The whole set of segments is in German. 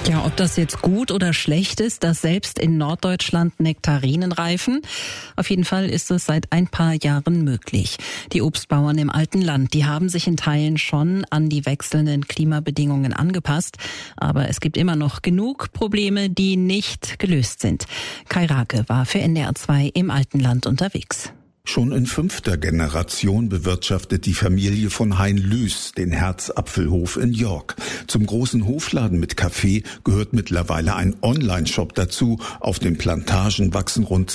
Ja, ob das jetzt gut oder schlecht ist, dass selbst in Norddeutschland Nektarinen reifen. Auf jeden Fall ist es seit ein paar Jahren möglich. Die Obstbauern im alten Land, die haben sich in Teilen schon an die wechselnden Klimabedingungen angepasst. Aber es gibt immer noch genug Probleme, die nicht gelöst sind. Kai Rake war für NDR 2 im alten Land unterwegs. Schon in 5. Generation bewirtschaftet die Familie von Hein Lüß den Herzapfelhof in York. Zum großen Hofladen mit Café gehört mittlerweile ein Online-Shop dazu. Auf den Plantagen wachsen rund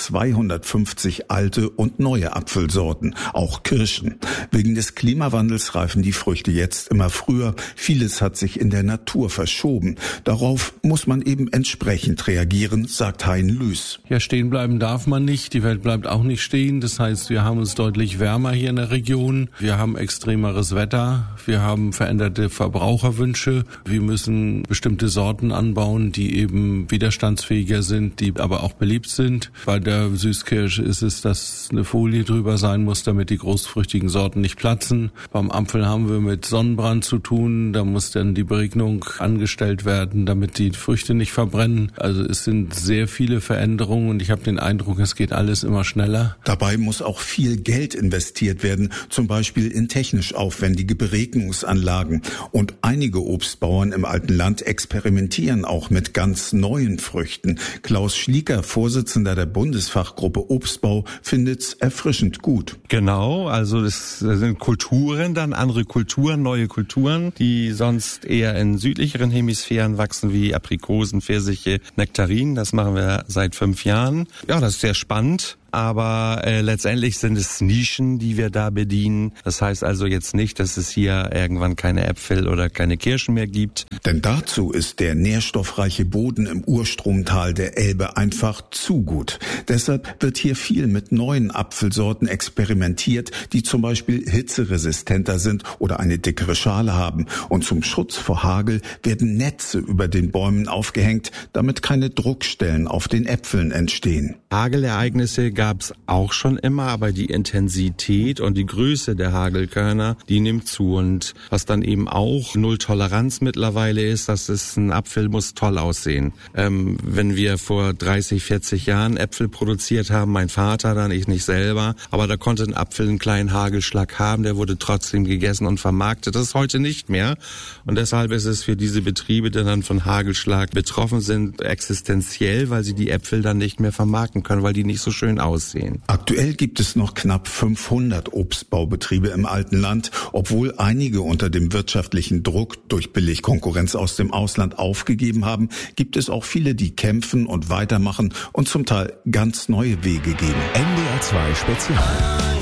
250 alte und neue Apfelsorten, auch Kirschen. Wegen des Klimawandels reifen die Früchte jetzt immer früher. Vieles hat sich in der Natur verschoben. Darauf muss man eben entsprechend reagieren, sagt Hein Lüß. Ja, stehen bleiben darf man nicht. Die Welt bleibt auch nicht stehen. Das heißt, wir haben es deutlich wärmer hier in der Region. Wir haben extremeres Wetter. Wir haben veränderte Verbraucherwünsche. Wir müssen bestimmte Sorten anbauen, die eben widerstandsfähiger sind, die aber auch beliebt sind. Bei der Süßkirsche ist es, dass eine Folie drüber sein muss, damit die großfrüchtigen Sorten nicht platzen. Beim Apfel haben wir mit Sonnenbrand zu tun. Da muss dann die Beregnung angestellt werden, damit die Früchte nicht verbrennen. Also es sind sehr viele Veränderungen und ich habe den Eindruck, es geht alles immer schneller. Dabei muss auch viel Geld investiert werden, zum Beispiel in technisch aufwendige Beregnungsanlagen. Und einige Obstbauern im alten Land experimentieren auch mit ganz neuen Früchten. Klaus Schlieker, Vorsitzender der Bundesfachgruppe Obstbau, findet's erfrischend gut. Genau, also das sind Kulturen, dann andere Kulturen, neue Kulturen, die sonst eher in südlicheren Hemisphären wachsen, wie Aprikosen, Pfirsiche, Nektarinen. Das machen wir seit 5 Jahren. Ja, das ist sehr spannend. Aber letztendlich sind es Nischen, die wir da bedienen. Das heißt also jetzt nicht, dass es hier irgendwann keine Äpfel oder keine Kirschen mehr gibt. Denn dazu ist der nährstoffreiche Boden im Urstromtal der Elbe einfach zu gut. Deshalb wird hier viel mit neuen Apfelsorten experimentiert, die zum Beispiel hitzeresistenter sind oder eine dickere Schale haben. Und zum Schutz vor Hagel werden Netze über den Bäumen aufgehängt, damit keine Druckstellen auf den Äpfeln entstehen. Hagelereignisse gab's auch schon immer, aber die Intensität und die Größe der Hagelkörner, die nimmt zu. Und was dann eben auch Null Toleranz mittlerweile ist, dass ein Apfel muss toll aussehen. Wenn wir vor 30, 40 Jahren Äpfel produziert haben, mein Vater dann, ich nicht selber, aber da konnte ein Apfel einen kleinen Hagelschlag haben, der wurde trotzdem gegessen und vermarktet. Das ist heute nicht mehr. Und deshalb ist es für diese Betriebe, die dann von Hagelschlag betroffen sind, existenziell, weil sie die Äpfel dann nicht mehr vermarkten können, weil die nicht so schön aussehen. Aktuell gibt es noch knapp 500 Obstbaubetriebe im alten Land. Obwohl einige unter dem wirtschaftlichen Druck durch Billigkonkurrenz aus dem Ausland aufgegeben haben, gibt es auch viele, die kämpfen und weitermachen und zum Teil ganz neue Wege gehen. NDR 2 Spezial.